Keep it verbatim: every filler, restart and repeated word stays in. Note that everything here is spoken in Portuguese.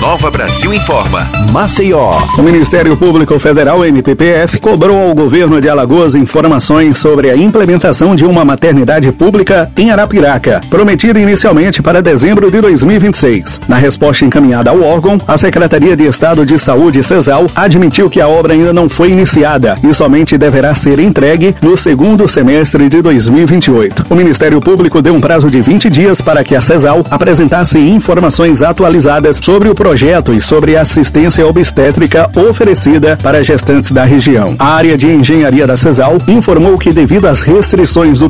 Nova Brasil Informa. Maceió. O Ministério Público Federal, M P P F, cobrou ao governo de Alagoas informações sobre a implementação de uma maternidade pública em Arapiraca, prometida inicialmente para dezembro de dois mil e vinte e seis. Na resposta encaminhada ao órgão, a Secretaria de Estado de Saúde, CESAL, admitiu que a obra ainda não foi iniciada e somente deverá ser entregue no segundo semestre de dois mil e vinte e oito. O Ministério Público deu um prazo de vinte dias para que a CESAL apresentasse informações atualizadas sobre o projeto e sobre a assistência obstétrica oferecida para gestantes da região. A área de engenharia da CESAL informou que, devido às restrições do